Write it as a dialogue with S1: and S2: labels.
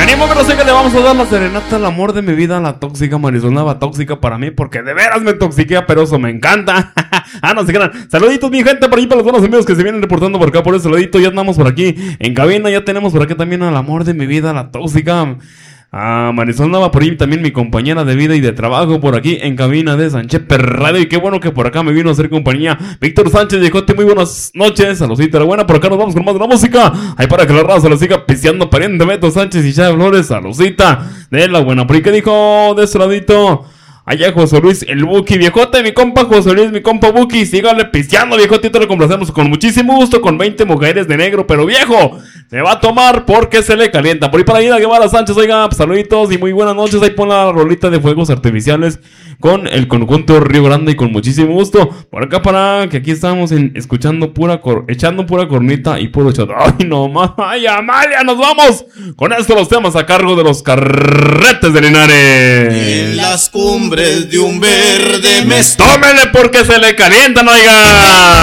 S1: Ánimo, pero sé que le vamos a dar la serenata al amor de mi vida, la tóxica Marisol Nava, tóxica para mí, porque de veras me toxiquea, pero eso me encanta. No se crean. Saluditos, mi gente, por ahí para los buenos amigos que se vienen reportando por acá, por ese saludito. Ya andamos por aquí en cabina, ya tenemos por acá también al amor de mi vida, la tóxica Marisol Nava, por ahí también mi compañera de vida y de trabajo por aquí en cabina de Sánchez Radio. Y qué bueno que por acá me vino a hacer compañía Víctor Sánchez Viejote, muy buenas noches, saludita la buena, por acá nos vamos con más de la música, ahí para que la raza lo siga pisteando, pariente Beto Sánchez y Chávez Flores, saludita de la buena. Por ahí que dijo de ese ladito allá José Luis el Buki, viejote, mi compa José Luis, mi compa Buki, sígale pisteando, viejote, te lo complacemos con muchísimo gusto, con 20 mujeres de negro, pero viejo, se va a tomar porque se le calienta. Por ahí para Ida Guevara Sánchez, oiga, pues, saluditos y muy buenas noches, ahí pon la rolita de fuegos artificiales con el conjunto Río Grande y con muchísimo gusto. Por acá para que aquí estamos escuchando echando pura cornita y puro chat. Ay, no más, ay, Amalia, nos vamos. Con esto los temas a cargo de los Carretes de Linares.
S2: En las cumbres de un verde mes.
S1: Tómele porque se le calientan, oiga.